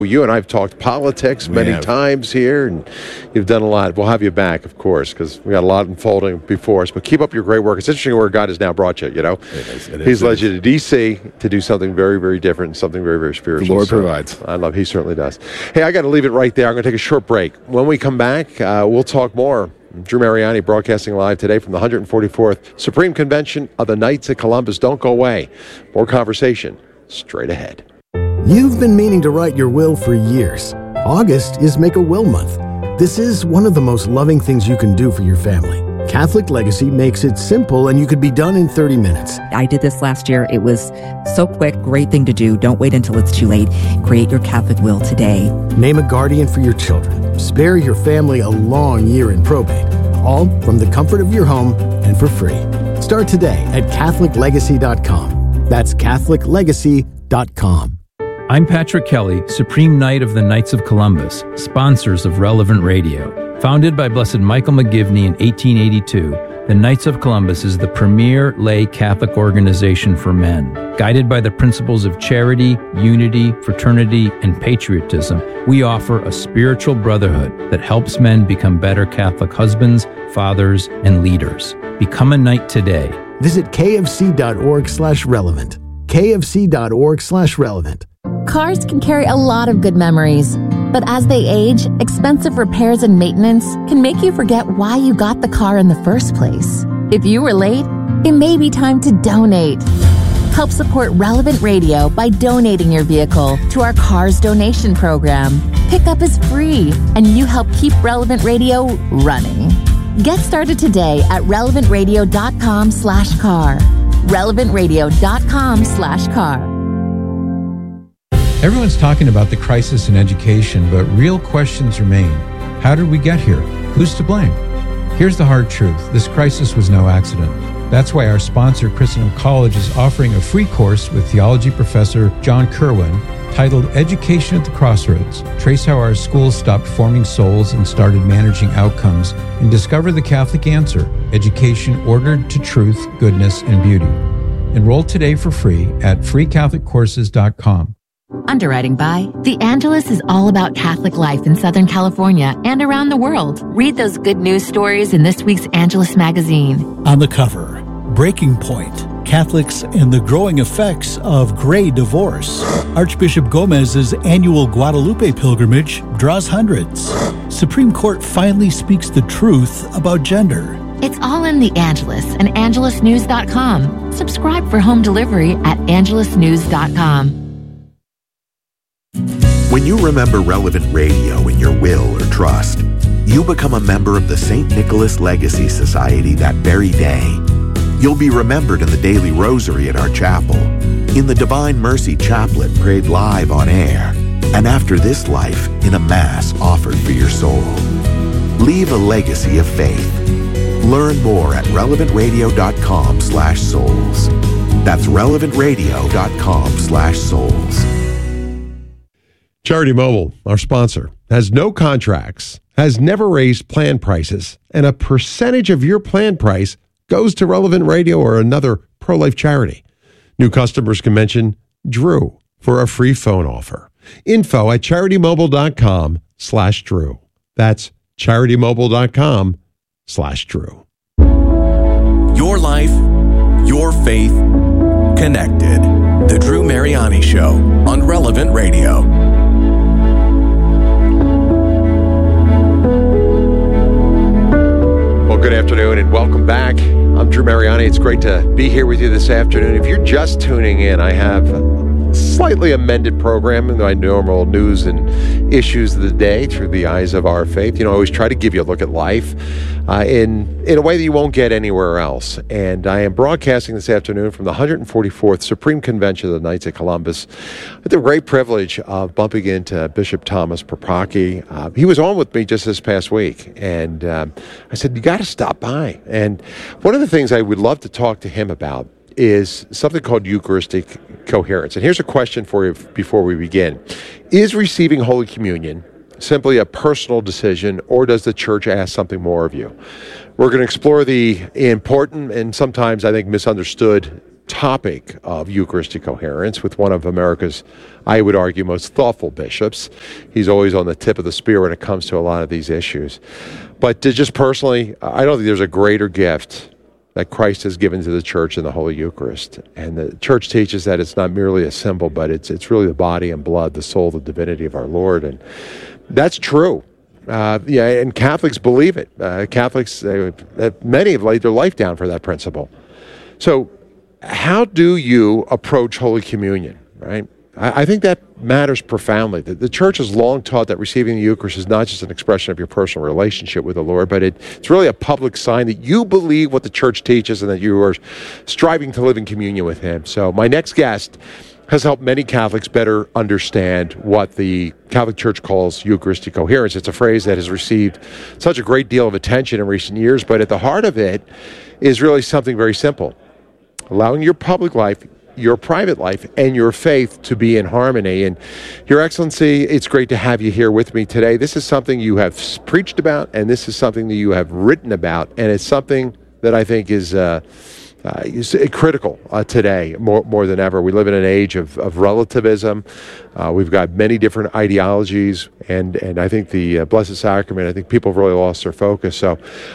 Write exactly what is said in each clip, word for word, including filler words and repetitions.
You and I have talked politics We many have. times here, and you've done a lot. We'll have you back, of course, because we got a lot unfolding before us. But keep up your great work. It's interesting where God has now brought you, you know. It is, it He's is, led it you is. to D C to do something very, very different, and something very, very spiritual. The Lord So, provides. I love He certainly does. Hey, I got to leave it right there. I'm going to take a short break. When we come back, uh, we'll talk more. Drew Mariani broadcasting live today from the one hundred forty-fourth Supreme Convention of the Knights of Columbus. Don't go away. More conversation straight ahead. You've been meaning to write your will for years. August is Make a Will Month. This is one of the most loving things you can do for your family. Catholic Legacy makes it simple, and you could be done in thirty minutes. I did this last year. It was so quick. Great thing to do. Don't wait until it's too late. Create your Catholic will today. Name a guardian for your children. Spare your family a long year in probate. All from the comfort of your home and for free. Start today at Catholic Legacy dot com. That's Catholic Legacy dot com. I'm Patrick Kelly, Supreme Knight of the Knights of Columbus, sponsors of Relevant Radio. Founded by Blessed Michael McGivney in eighteen eighty-two, the Knights of Columbus is the premier lay Catholic organization for men. Guided by the principles of charity, unity, fraternity, and patriotism, we offer a spiritual brotherhood that helps men become better Catholic husbands, fathers, and leaders. Become a knight today. Visit kfc.org slash relevant. kfc.org slash relevant. Cars can carry a lot of good memories, but as they age, expensive repairs and maintenance can make you forget why you got the car in the first place. If you were late, it may be time to donate. Help support Relevant Radio by donating your vehicle to our Cars Donation Program. Pickup is free, and you help keep Relevant Radio running. Get started today at relevantradio.com slash car. relevantradio.com slash car. Everyone's talking about the crisis in education, but real questions remain. How did we get here? Who's to blame? Here's the hard truth. This crisis was no accident. That's why our sponsor, Christendom College, is offering a free course with theology professor John Kerwin titled Education at the Crossroads. Trace how our schools stopped forming souls and started managing outcomes, and discover the Catholic answer, education ordered to truth, goodness, and beauty. Enroll today for free at free catholic courses dot com. Underwriting by The Angelus is all about Catholic life in Southern California and around the world. Read those good news stories in this week's Angelus magazine. On the cover, Breaking Point, Catholics and the Growing Effects of Gray Divorce. Archbishop Gomez's annual Guadalupe pilgrimage draws hundreds. Supreme Court finally speaks the truth about gender. It's all in The Angelus and angelus news dot com. Subscribe for home delivery at angelus news dot com. When you remember Relevant Radio in your will or trust, you become a member of the Saint Nicholas Legacy Society that very day. You'll be remembered in the daily rosary at our chapel, in the Divine Mercy Chaplet prayed live on air, and after this life in a Mass offered for your soul. Leave a legacy of faith. Learn more at relevantradio.com slash souls. That's relevantradio.com slash souls. Charity Mobile, our sponsor, has no contracts, has never raised plan prices, and a percentage of your plan price goes to Relevant Radio or another pro-life charity. New customers can mention Drew for a free phone offer. Info at charitymobile.com slash Drew. That's charitymobile.com slash Drew. Your life, your faith, connected. The Drew Mariani Show on Relevant Radio. Well, good afternoon and welcome back. I'm Drew Mariani. It's great to be here with you this afternoon. If you're just tuning in, I have a slightly amended program in my normal news and issues of the day through the eyes of our faith. You know, I always try to give you a look at life uh, in, in a way that you won't get anywhere else. And I am broadcasting this afternoon from the one hundred forty-fourth Supreme Convention of the Knights of Columbus. I had the great privilege of bumping into Bishop Thomas Propaki. Uh, he was on with me just this past week. And um, I said, you got to stop by. And one of the things I would love to talk to him about is something called Eucharistic coherence. And here's a question for you before we begin. Is receiving Holy Communion simply a personal decision, or does the church ask something more of you? We're going to explore the important and sometimes, I think, misunderstood topic of Eucharistic coherence with one of America's, I would argue, most thoughtful bishops. He's always on the tip of the spear when it comes to a lot of these issues. But to just personally, I don't think there's a greater gift that Christ has given to the church in the Holy Eucharist. And the church teaches that it's not merely a symbol, but it's it's really the body and blood, the soul, the divinity of our Lord. And that's true. Uh, yeah, and Catholics believe it. Uh, Catholics, uh, many have laid their life down for that principle. So how do you approach Holy Communion, right? I, I think that matters profoundly. The, the Church has long taught that receiving the Eucharist is not just an expression of your personal relationship with the Lord, but it, it's really a public sign that you believe what the Church teaches and that you are striving to live in communion with Him. So my next guest has helped many Catholics better understand what the Catholic Church calls Eucharistic coherence. It's a phrase that has received such a great deal of attention in recent years, but at the heart of it is really something very simple. Allowing your public life, your private life, and your faith to be in harmony. And Your Excellency, it's great to have you here with me today. This is something you have preached about, and this is something that you have written about, and it's something that I think is uh, uh, is critical uh, today more more than ever. We live in an age of, of relativism. Uh, we've got many different ideologies, and, and I think the uh, Blessed Sacrament, I think people have really lost their focus. So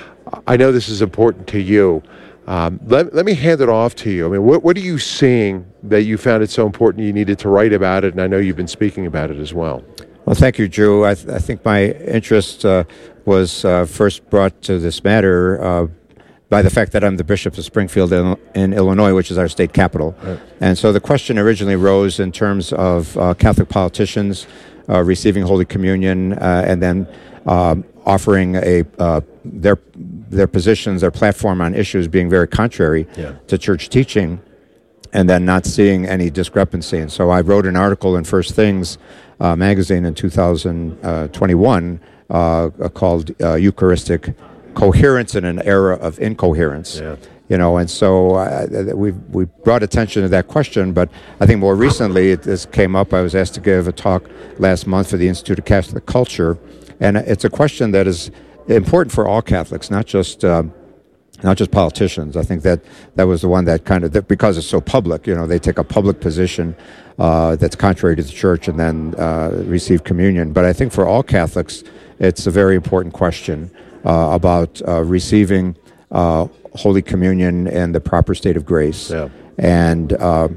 I know this is important to you. Um, let, let me hand it off to you. I mean, what, what are you seeing that you found it so important you needed to write about it? And I know you've been speaking about it as well. Well, thank you, Drew. I, th- I think my interest uh, was uh, first brought to this matter uh, by the fact that I'm the Bishop of Springfield in, in Illinois, which is our state capital. Right. And so the question originally rose in terms of uh, Catholic politicians uh, receiving Holy Communion uh, and then um, offering a uh, their their positions, their platform on issues being very contrary yeah. to church teaching, and then not seeing any discrepancy. And so I wrote an article in First Things uh, magazine in two thousand twenty-one uh, called uh, Eucharistic Coherence in an Era of Incoherence. Yeah. You know, and so uh, we we brought attention to that question, but I think more recently it, this came up. I was asked to give a talk last month for the Institute of Catholic Culture, and it's a question that is important for all Catholics, not just uh, not just politicians. I think that that was the one that kind of, that because it's so public, you know, they take a public position uh, that's contrary to the Church and then uh, receive communion. But I think for all Catholics, it's a very important question uh, about uh, receiving uh, Holy Communion in the proper state of grace. Yeah. And uh,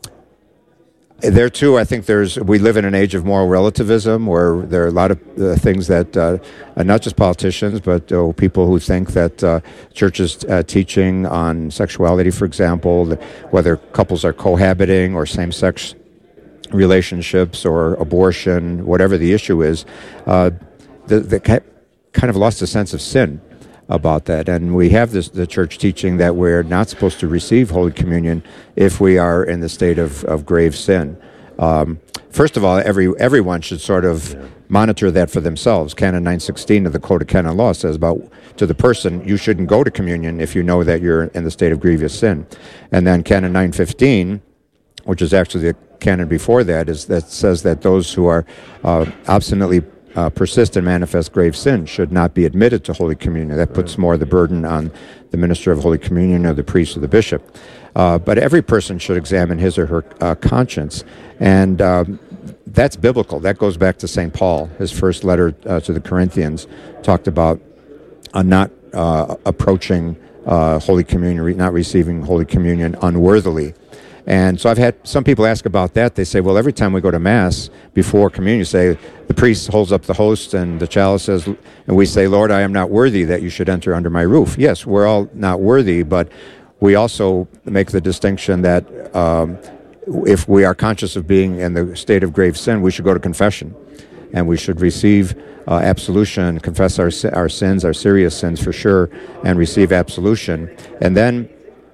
there too, I think there's we live in an age of moral relativism where there are a lot of uh, things that uh, are not just politicians, but uh, people who think that uh, church's uh, teaching on sexuality, for example, whether couples are cohabiting or same-sex relationships or abortion, whatever the issue is, uh, the, the kind of lost a sense of sin about that. And we have this the church teaching that we're not supposed to receive Holy Communion if we are in the state of, of grave sin. Um, first of all, every everyone should sort of yeah. monitor that for themselves. Canon nine sixteen of the Code of Canon Law says about to the person, you shouldn't go to communion if you know that you're in the state of grievous sin. And then Canon nine fifteen, which is actually the canon before that, is that says that those who are uh, obstinately Uh, persist in manifest grave sin should not be admitted to Holy Communion. That puts more of the burden on the minister of Holy Communion or the priest or the bishop. Uh, but every person should examine his or her uh, conscience. And um, that's biblical. That goes back to Saint Paul. His first letter uh, to the Corinthians talked about uh, not uh, approaching uh, Holy Communion, re- not receiving Holy Communion unworthily. And so I've had some people ask about that. They say, well, every time we go to Mass before communion, you say, the priest holds up the host and the chalice says, and we say, Lord, I am not worthy that you should enter under my roof. Yes, we're all not worthy, but we also make the distinction that um, if we are conscious of being in the state of grave sin, we should go to confession. And we should receive uh, absolution, confess our our sins, our serious sins for sure, and receive absolution. And then,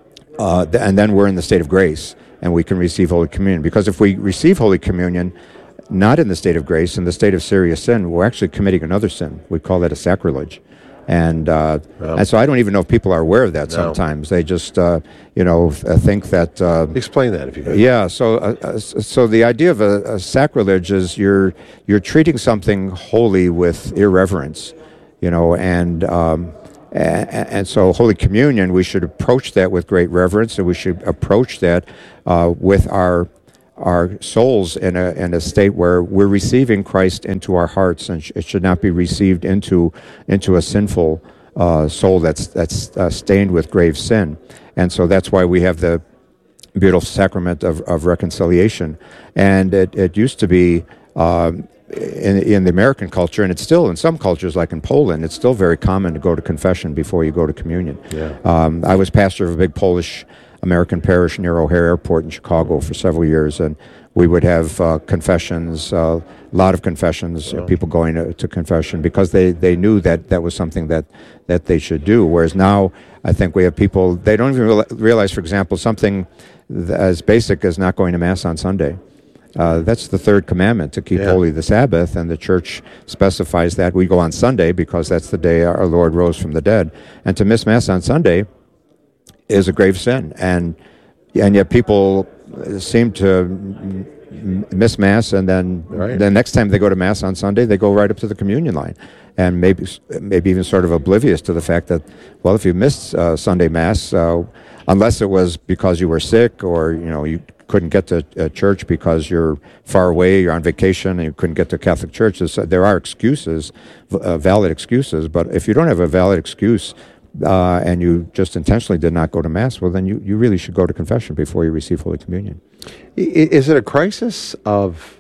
uh, th- and then we're in the state of grace. And we can receive Holy Communion. Because if we receive Holy Communion not in the state of grace, in the state of serious sin, we're actually committing another sin. We call that a sacrilege. And uh, well, and so I don't even know if people are aware of that no. sometimes. They just, uh, you know, think that... Uh, Explain that if you could. Yeah, so uh, so the idea of a, a sacrilege is you're you're treating something holy with irreverence, you know, and... Um, And, and so Holy Communion, we should approach that with great reverence, and we should approach that uh, with our our souls in a in a state where we're receiving Christ into our hearts, and it should not be received into into a sinful uh, soul that's that's uh, stained with grave sin. And so that's why we have the beautiful sacrament of, of reconciliation. And it, it used to be um, in in the American culture, and it's still in some cultures, like in Poland, it's still very common to go to confession before you go to communion. Yeah. Um, I was pastor of a big Polish American parish near O'Hare Airport in Chicago for several years, and we would have uh, confessions, a uh, lot of confessions, oh. people going to, to confession because they, they knew that that was something that, that they should do. Whereas now, I think we have people, they don't even real, realize, for example, something as basic as not going to Mass on Sunday. Uh, that's the third commandment, to keep yeah. holy the Sabbath, and the Church specifies that we go on Sunday because that's the day our Lord rose from the dead. And to miss Mass on Sunday is a grave sin, and and yet people seem to miss Mass, and then right. the next time they go to Mass on Sunday, they go right up to the communion line, and maybe maybe even sort of oblivious to the fact that, well, if you missed uh, Sunday Mass, uh, unless it was because you were sick or you know you couldn't get to uh, church because you're far away, you're on vacation, and you couldn't get to Catholic Church, there are excuses, uh, valid excuses. But if you don't have a valid excuse, Uh, and you just intentionally did not go to Mass, well, then you, you really should go to confession before you receive Holy Communion. Is it a crisis of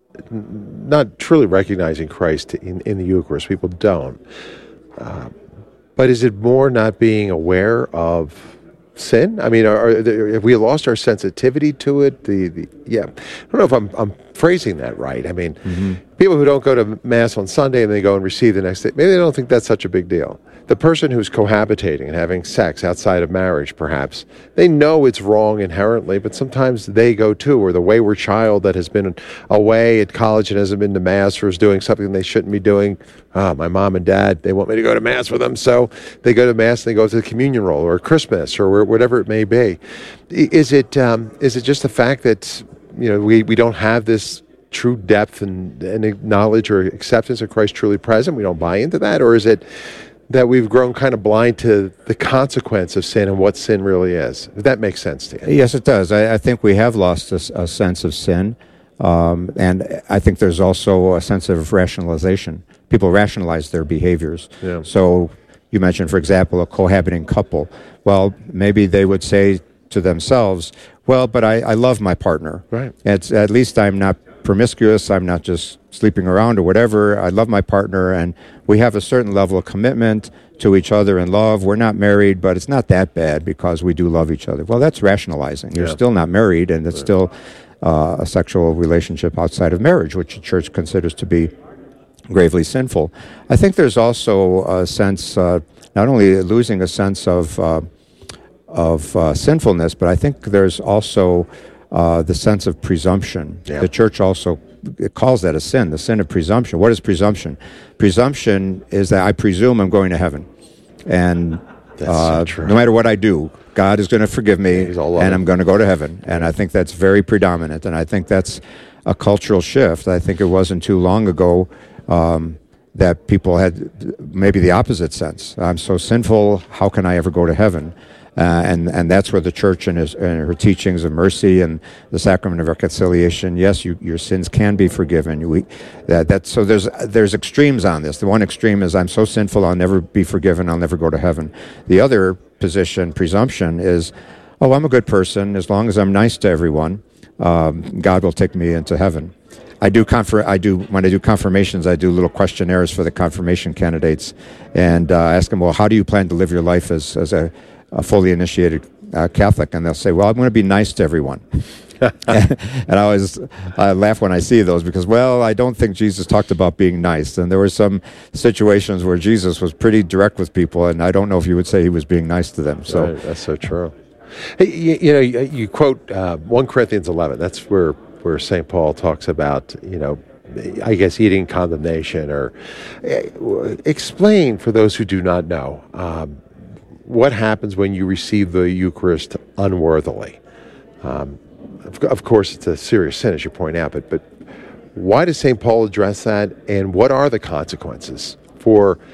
not truly recognizing Christ in, in the Eucharist? People don't. Uh, but is it more not being aware of sin? I mean, are, are, have we lost our sensitivity to it? The, the yeah, I don't know if I'm, I'm phrasing that right. I mean, mm-hmm. people who don't go to Mass on Sunday and they go and receive the next day, maybe they don't think that's such a big deal. The person who's cohabitating and having sex outside of marriage, perhaps, they know it's wrong inherently, but sometimes they go too, or the wayward child that has been away at college and hasn't been to Mass or is doing something they shouldn't be doing. Oh, my mom and dad, they want me to go to Mass with them, so they go to Mass and they go to the communion roll or Christmas or whatever it may be. Is it um, is it just the fact that you know we, we don't have this true depth and, and knowledge or acceptance of Christ truly present? We don't buy into that? Or is it that we've grown kind of blind to the consequence of sin and what sin really is? If that makes sense to you. Yes, it does. I, I think we have lost a, a sense of sin. Um, and I think there's also a sense of rationalization. People rationalize their behaviors. Yeah. So you mentioned, for example, a cohabiting couple. Well, maybe they would say to themselves, well, but I, I love my partner. Right. It's, at least I'm not promiscuous, I'm not just sleeping around or whatever. I love my partner, and we have a certain level of commitment to each other in love. We're not married, but it's not that bad because we do love each other. Well, that's rationalizing. You're yeah. still not married, and it's right. still uh, a sexual relationship outside of marriage, which the Church considers to be gravely sinful. I think there's also a sense, uh, not only losing a sense of uh, of uh, sinfulness, but I think there's also uh, the sense of presumption. Yeah. The Church also it calls that a sin, the sin of presumption. What is presumption? Presumption is that I presume I'm going to heaven. And uh, so no matter what I do, God is going to forgive me, and I'm going to go to heaven. And I think that's very predominant, and I think that's a cultural shift. I think it wasn't too long ago um, that people had maybe the opposite sense. I'm so sinful, how can I ever go to heaven? Uh, and and that's where the Church and, his, and her teachings of mercy and the sacrament of reconciliation. Yes, you, your sins can be forgiven. We, that that so there's there's extremes on this. The one extreme is I'm so sinful I'll never be forgiven. I'll never go to heaven. The other position, presumption, is oh I'm a good person as long as I'm nice to everyone. Um, God will take me into heaven. I do confer- I do when I do confirmations. I do little questionnaires for the confirmation candidates, and uh, ask them, well, how do you plan to live your life as as a a fully initiated uh, Catholic? And they'll say, well, I'm going to be nice to everyone. and I always I laugh when I see those because, well, I don't think Jesus talked about being nice. And there were some situations where Jesus was pretty direct with people, and I don't know if you would say he was being nice to them. So right, that's so true. Hey, you, you know, you, you quote uh, First Corinthians eleven. That's where, where Saint Paul talks about, you know, I guess eating condemnation, or uh, explain for those who do not know, um, what happens when you receive the Eucharist unworthily? Um, of, of course, it's a serious sin, as you point out, but, but why does Saint Paul address that, and what are the consequences for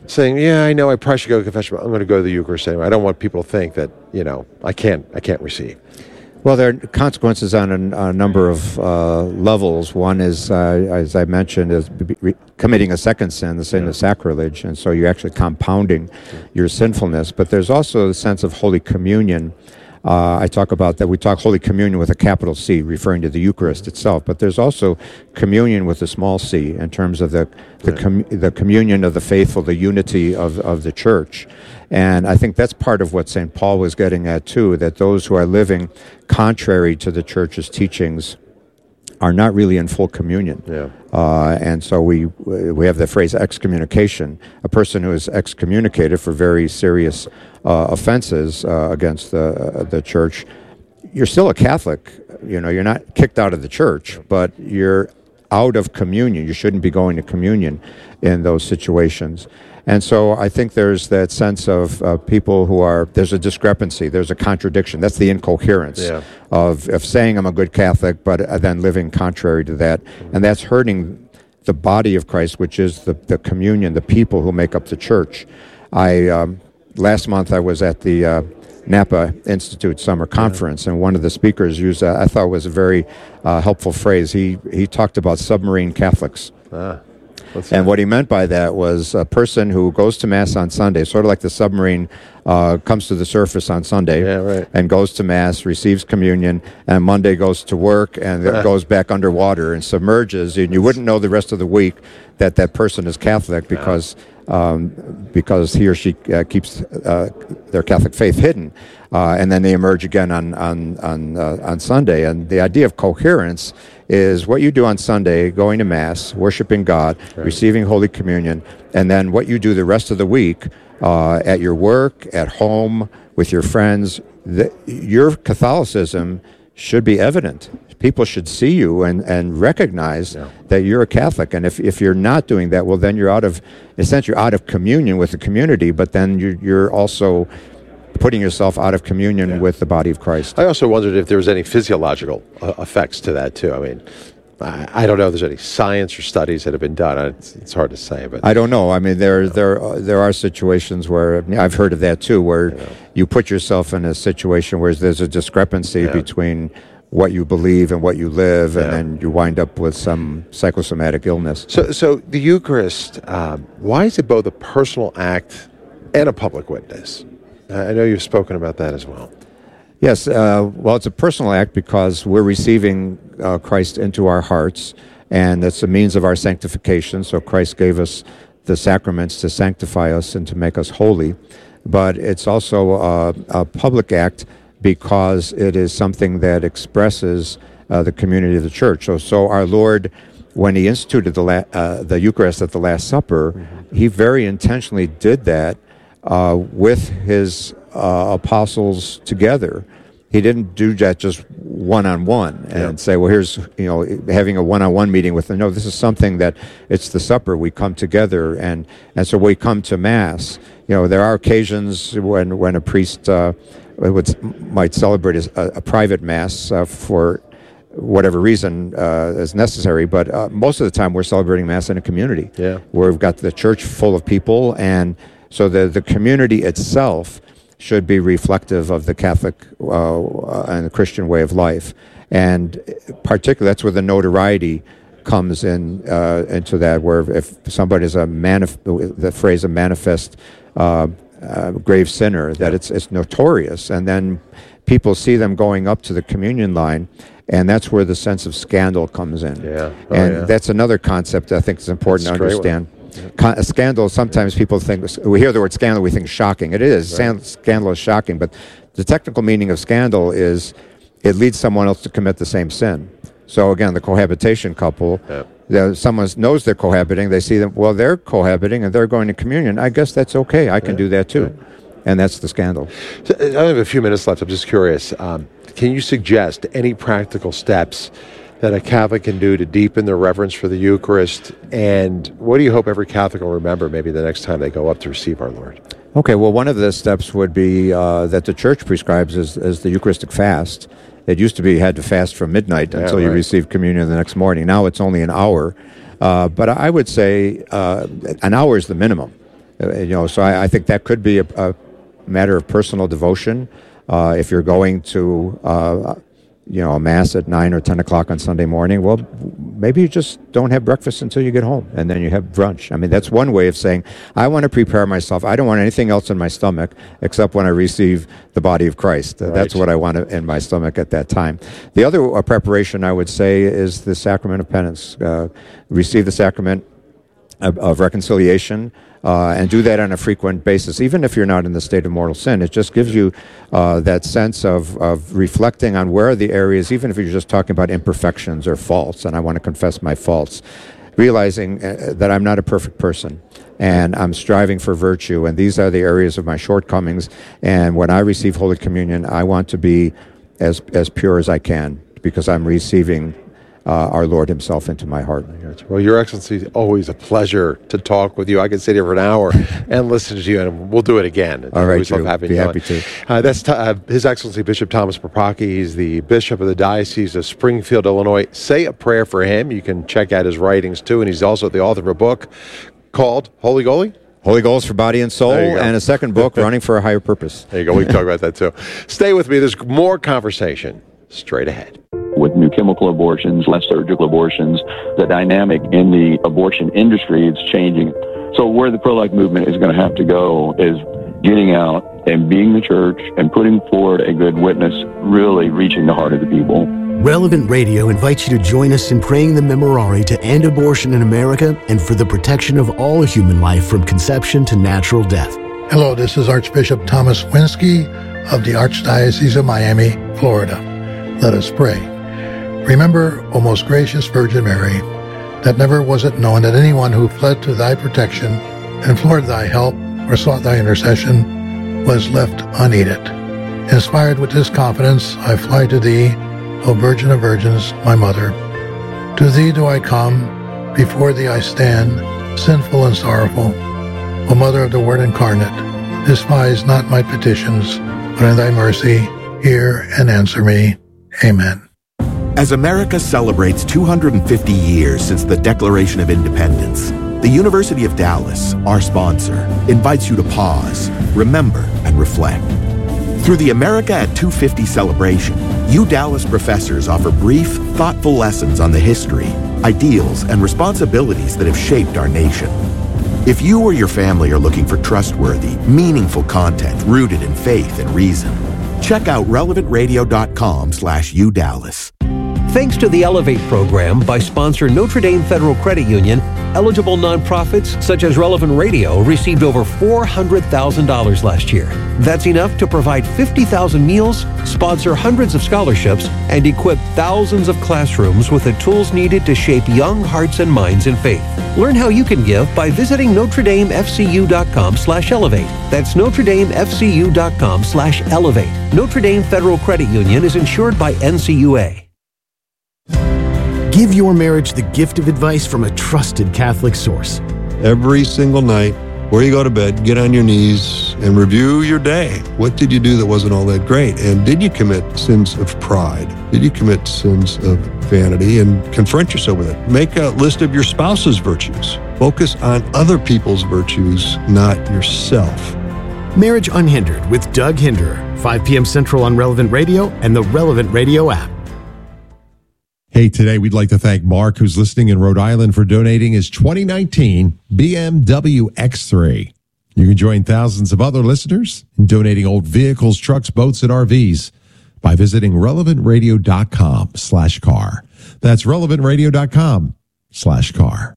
saying, yeah, I know I probably should go to confession, but I'm going to go to the Eucharist anyway. I don't want people to think that, you know, I can't, I can't receive. Well, there are consequences on a, a number of uh, levels. One is, uh, as I mentioned, is re- committing a second sin, the sin yeah. of sacrilege, and so you're actually compounding yeah. your sinfulness. But there's also the sense of Holy Communion. Uh, I talk about that. We talk Holy Communion with a capital C, referring to the Eucharist itself. But there's also communion with a small c, in terms of the the, com- the communion of the faithful, the unity of of the church. And I think that's part of what Saint Paul was getting at too, that those who are living contrary to the church's teachings are not really in full communion. Yeah. Uh, and so we we have the phrase excommunication, a person who is excommunicated for very serious uh, offenses uh, against the uh, the church. You're still a Catholic, you know, you're not kicked out of the church, but you're out of communion. You shouldn't be going to communion in those situations. And so I think there's that sense of uh, people who are, there's a discrepancy, there's a contradiction. That's the incoherence yeah. of, of saying I'm a good Catholic, but uh, then living contrary to that. Mm-hmm. And that's hurting the body of Christ, which is the, the communion, the people who make up the church. I um, last month I was at the uh, Napa Institute Summer Conference, yeah. and one of the speakers used, uh, I thought was a very uh, helpful phrase. He, he talked about submarine Catholics. Ah. And what he meant by that was a person who goes to Mass on Sunday, sort of like the submarine uh, comes to the surface on Sunday yeah, right. and goes to Mass, receives communion, and Monday goes to work and uh. goes back underwater and submerges. And you wouldn't know the rest of the week that that person is Catholic because um, because he or she uh, keeps uh, their Catholic faith hidden. Uh, and then they emerge again on on on, uh, on Sunday. And the idea of coherence is what you do on Sunday, going to Mass, worshiping God, right. receiving Holy Communion, and then what you do the rest of the week uh, at your work, at home, with your friends. The, your Catholicism should be evident. People should see you and, and recognize yeah. that you're a Catholic. And if, if you're not doing that, well, then you're out of, essentially, you're out of communion with the community, but then you're, you're also putting yourself out of communion yeah. with the body of Christ. I also wondered if there was any physiological uh, effects to that too. I mean, I, I don't know if there's any science or studies that have been done. It's, it's hard to say, but I don't know. I mean, there there uh, there are situations where I've heard of that too, where you, know. you put yourself in a situation where there's a discrepancy yeah. between what you believe and what you live, and yeah. then you wind up with some psychosomatic illness. So, so the Eucharist, um, why is it both a personal act and a public witness? I know you've spoken about that as well. Yes, uh, well, it's a personal act because we're receiving uh, Christ into our hearts, and that's a means of our sanctification. So Christ gave us the sacraments to sanctify us and to make us holy. But it's also a, a public act because it is something that expresses uh, the community of the church. So, so our Lord, when he instituted the, la- uh, the Eucharist at the Last Supper, mm-hmm. he very intentionally did that Uh, with his uh, apostles together. He didn't do that just one-on-one and yeah. say, well, here's, you know, having a one-on-one meeting with them. No, this is something that it's the supper. We come together, and, and so we come to Mass. You know, there are occasions when, when a priest uh, would, might celebrate a, a private Mass uh, for whatever reason uh, is necessary, but uh, most of the time we're celebrating Mass in a community yeah. where we've got the church full of people, and so the, the community itself should be reflective of the Catholic uh, and the Christian way of life. And particularly, that's where the notoriety comes in uh, into that, where if somebody is a manif- the phrase a manifest uh, uh, grave sinner, that it's it's notorious. And then people see them going up to the communion line, and that's where the sense of scandal comes in. Yeah. Oh, and yeah. that's another concept I think is important that's to understand. A scandal, sometimes people think, we hear the word scandal, we think shocking. It is. Right. Scandal is shocking, but the technical meaning of scandal is it leads someone else to commit the same sin. So again, the cohabitation couple, yeah. someone knows they're cohabiting, they see them, well, they're cohabiting and they're going to communion. I guess that's okay. I can yeah. do that too. Yeah. And that's the scandal. So I have a few minutes left. I'm just curious. Um, can you suggest any practical steps that a Catholic can do to deepen their reverence for the Eucharist? And what do you hope every Catholic will remember maybe the next time they go up to receive our Lord? Okay, well, one of the steps would be uh, that the Church prescribes is, is the Eucharistic fast. It used to be you had to fast from midnight yeah, until right. you received communion the next morning. Now it's only an hour. Uh, but I would say uh, an hour is the minimum. Uh, you know, so I, I think that could be a, a matter of personal devotion. Uh, if you're going to, uh, you know, a mass at nine or ten o'clock on Sunday morning, well, maybe you just don't have breakfast until you get home, and then you have brunch. I mean, that's one way of saying, I want to prepare myself. I don't want anything else in my stomach except when I receive the body of Christ. Right. That's what I want in my stomach at that time. The other uh, preparation, I would say, is the sacrament of penance. Uh, receive the sacrament of, of reconciliation. Uh, and do that on a frequent basis, even if you're not in the state of mortal sin. It just gives you uh, that sense of, of reflecting on where are the areas, even if you're just talking about imperfections or faults, and I want to confess my faults, realizing uh, that I'm not a perfect person, and I'm striving for virtue, and these are the areas of my shortcomings, and when I receive Holy Communion, I want to be as, as pure as I can, because I'm receiving Uh, our Lord himself into my heart. Well, Your Excellency, always a pleasure to talk with you. I could sit here for an hour and listen to you, and we'll do it again. It's All right, always Drew. happy Be to. happy to. Uh, that's t- uh, His Excellency Bishop Thomas Propaki. He's the Bishop of the Diocese of Springfield, Illinois. Say a prayer for him. You can check out his writings, too, and he's also the author of a book called Holy Goalie? Holy Goals for Body and Soul, and a second book, Running for a Higher Purpose. There you go. We can talk about that, too. Stay with me. There's more conversation straight ahead. With new chemical abortions, less surgical abortions, the dynamic in the abortion industry is changing. So where the pro-life movement is going to have to go is getting out and being the church and putting forward a good witness, really reaching the heart of the people. Relevant Radio invites you to join us in praying the Memorare to end abortion in America and for the protection of all human life from conception to natural death. Hello, this is Archbishop Thomas Winsky of the Archdiocese of Miami, Florida. Let us pray. Remember, O most gracious Virgin Mary, that never was it known that anyone who fled to thy protection, implored thy help, or sought thy intercession, was left unaided. Inspired with this confidence, I fly to thee, O Virgin of Virgins, my Mother. To thee do I come, before thee I stand, sinful and sorrowful. O Mother of the Word incarnate, despise not my petitions, but in thy mercy hear and answer me. Amen. As America celebrates two hundred fifty years since the Declaration of Independence, the University of Dallas, our sponsor, invites you to pause, remember, and reflect. Through the America at two fifty celebration, U Dallas professors offer brief, thoughtful lessons on the history, ideals, and responsibilities that have shaped our nation. If you or your family are looking for trustworthy, meaningful content rooted in faith and reason, check out relevant radio dot com slash U Dallas. Thanks to the Elevate program by sponsor Notre Dame Federal Credit Union, eligible nonprofits such as Relevant Radio received over four hundred thousand dollars last year. That's enough to provide fifty thousand meals, sponsor hundreds of scholarships, and equip thousands of classrooms with the tools needed to shape young hearts and minds in faith. Learn how you can give by visiting Notre Dame F C U dot com slash elevate. That's Notre Dame F C U dot com slash elevate. Notre Dame Federal Credit Union is insured by N C U A. Give your marriage the gift of advice from a trusted Catholic source. Every single night, before you go to bed, get on your knees and review your day. What did you do that wasn't all that great? And did you commit sins of pride? Did you commit sins of vanity? And confront yourself with it. Make a list of your spouse's virtues. Focus on other people's virtues, not yourself. Marriage Unhindered with Doug Hinderer, five p.m. Central on Relevant Radio and the Relevant Radio app. Hey, today we'd like to thank Mark, who's listening in Rhode Island, for donating his twenty nineteen B M W X three. You can join thousands of other listeners in donating old vehicles, trucks, boats, and R Vs by visiting relevant radio dot com slash car. That's relevant radio dot com slash car.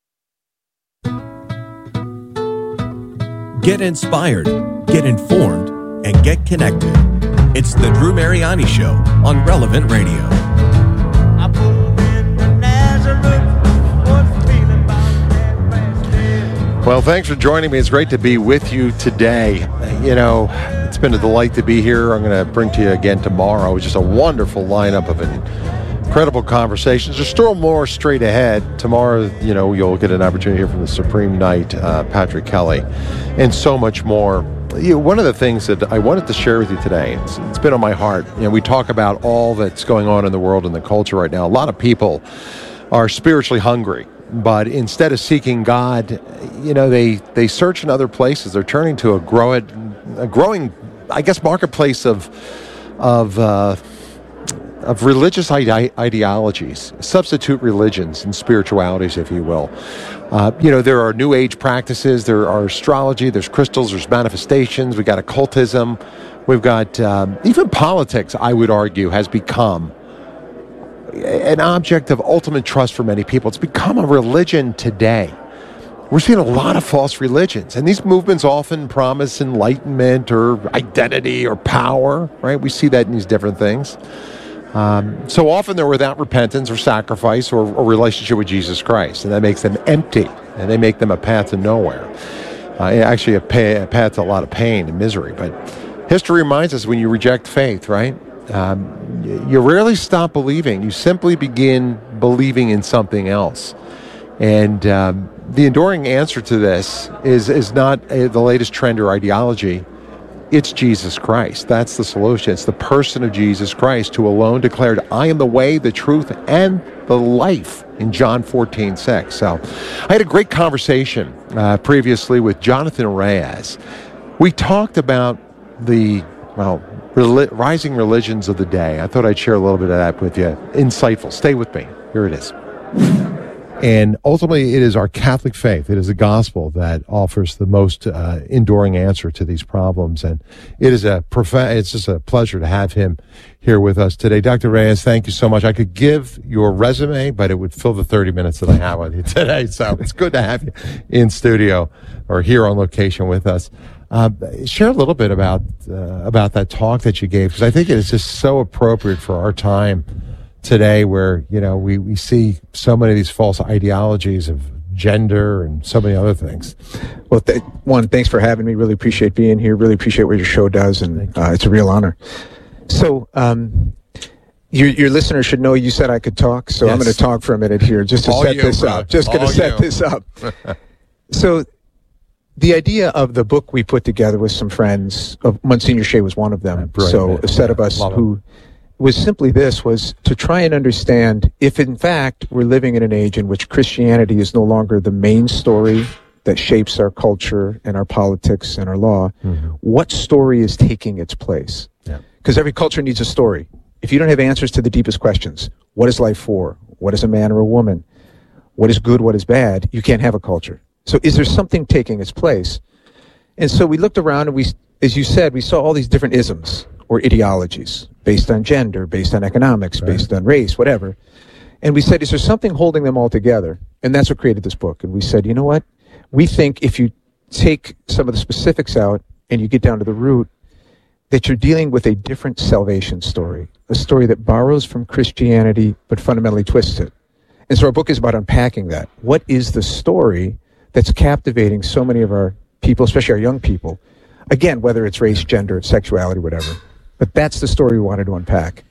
Get inspired, get informed, and get connected. It's the Drew Mariani Show on Relevant Radio. Well, thanks for joining me. It's great to be with you today. You know, it's been a delight to be here. I'm going to bring to you again tomorrow. It was just a wonderful lineup of incredible conversations. There's still more straight ahead. Tomorrow, you know, you'll get an opportunity to hear from the Supreme Knight, uh, Patrick Kelly, and so much more. You know, one of the things that I wanted to share with you today, it's, it's been on my heart. You know, we talk about all that's going on in the world and the culture right now. A lot of people are spiritually hungry. but instead of seeking God, you know, they, they search in other places. They're turning to a grow it, a growing, I guess, marketplace of of uh, of religious ide- ideologies, substitute religions and spiritualities, if you will. Uh, you know, there are New Age practices. There are astrology. There's crystals. There's manifestations. We've got occultism. We've got um, even politics. I would argue has become an object of ultimate trust for many people. It's become a religion today. We're seeing a lot of false religions, and these movements often promise enlightenment or identity or power, right? We see that in these different things. Um, so often they're without repentance or sacrifice or, or relationship with Jesus Christ, and that makes them empty, and they make them a path to nowhere. Uh, actually, a, pay, a path to a lot of pain and misery. But history reminds us when you reject faith, right? Um, you rarely stop believing. You simply begin believing in something else. And um, the enduring answer to this is, is not uh, the latest trend or ideology. It's Jesus Christ. That's the solution. It's the person of Jesus Christ who alone declared, I am the way, the truth, and the life in John fourteen six. So I had a great conversation uh, previously with Jonathan Reyes. We talked about the, well, Reli- rising religions of the day. I thought I'd share a little bit of that with you. Insightful. Stay with me. Here it is. And ultimately, it is our Catholic faith. It is the gospel that offers the most uh, enduring answer to these problems. And it is a prof- it's just a pleasure to have him here with us today. Doctor Reyes, thank you so much. I could give your resume, but it would fill the thirty minutes that I have with you today. So it's good to have you in studio or here on location with us. Uh, share a little bit about uh, about that talk that you gave, because I think it is just so appropriate for our time today, where you know we, we see so many of these false ideologies of gender and so many other things. Well, th- one, thanks for having me. Really appreciate being here. Really appreciate what your show does, and uh, it's a real honor. So, um, your your listeners should know you said I could talk, so yes. I'm going to talk for a minute here, just to All set you, this bro. up. Just going to set you. this up. So. The idea of the book we put together with some friends, of Monsignor Shea was one of them, Brilliant, so man. a set of us who was simply this, was to try and understand if in fact we're living in an age in which Christianity is no longer the main story that shapes our culture and our politics and our law, mm-hmm. what story is taking its place? Because yeah. every culture needs a story. If you don't have answers to the deepest questions, what is life for? What is a man or a woman? What is good? What is bad? You can't have a culture. So is there something taking its place? And so we looked around and we, as you said, we saw all these different isms or ideologies based on gender, based on economics, right. based on race, whatever. And we said, is there something holding them all together? And that's what created this book. And we said, you know what? We think if you take some of the specifics out and you get down to the root, that you're dealing with a different salvation story, a story that borrows from Christianity but fundamentally twists it. And so our book is about unpacking that. What is the story that's captivating so many of our people, especially our young people? Again, whether it's race, gender, sexuality, whatever. But that's the story we wanted to unpack.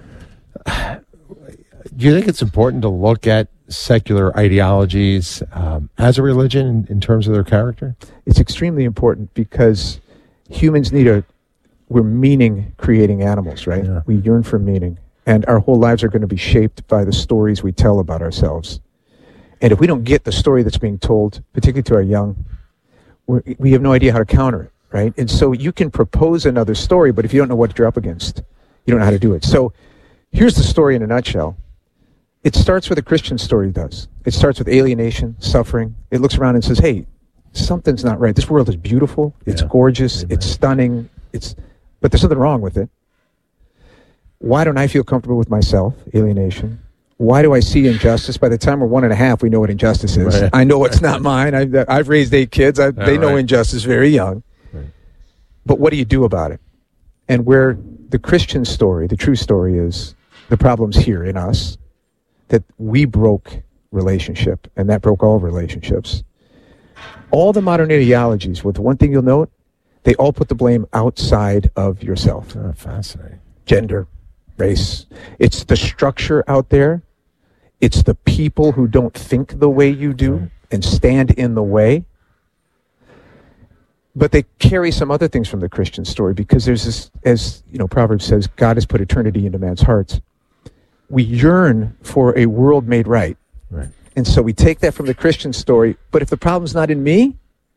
Do you think it's important to look at secular ideologies um, as a religion in, in terms of their character? It's extremely important because humans need a, we're meaning-creating animals, right? Yeah. We yearn for meaning. And our whole lives are going to be shaped by the stories we tell about ourselves. And if we don't get the story that's being told, particularly to our young, we're, we have no idea how to counter it, right? And so you can propose another story, but if you don't know what you're up against, you don't know how to do it. So here's the story in a nutshell. It starts with a Christian story does. It starts with alienation, suffering. It looks around and says, hey, something's not right. This world is beautiful. It's yeah. gorgeous. Amen. It's stunning. It's, but there's something wrong with it. Why don't I feel comfortable with myself? Alienation. Why do I see injustice? By the time we're one and a half, we know what injustice is. Right. I know it's not mine. I've, I've raised eight kids. I, they know right. injustice very young. Right. But what do you do about it? And where the Christian story, the true story is, the problem's here in us, that we broke relationship, and that broke all relationships. All the modern ideologies, with one thing you'll note, they all put the blame outside of yourself. Oh, fascinating. Gender, race. It's the structure out there. It's the people who don't think the way you do and stand in the way. But they carry some other things from the Christian story, because there's this, as you know, Proverbs says, God has put eternity into man's hearts. We yearn for a world made right. Right. And so we take that from the Christian story, but if the problem's not in me,